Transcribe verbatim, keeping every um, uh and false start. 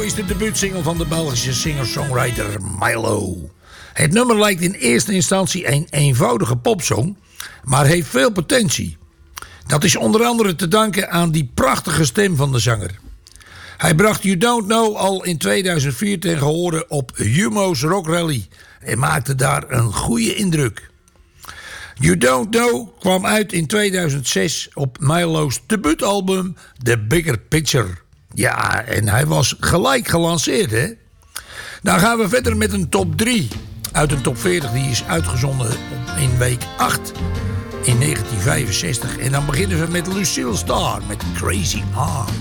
is de debuutsingle van de Belgische singer-songwriter Milo. Het nummer lijkt in eerste instantie een eenvoudige popsong, maar heeft veel potentie. Dat is onder andere te danken aan die prachtige stem van de zanger. Hij bracht You Don't Know al in tweeduizend vier ten gehore op Humo's Rock Rally en maakte daar een goede indruk. You Don't Know kwam uit in tweeduizend zes op Milo's debuutalbum The Bigger Picture. Ja, en hij was gelijk gelanceerd, hè? Dan gaan we verder met een top drie uit een top veertig die is uitgezonden in week acht in negentien vijfenzestig. En dan beginnen we met Lucille Starr met Crazy Arm.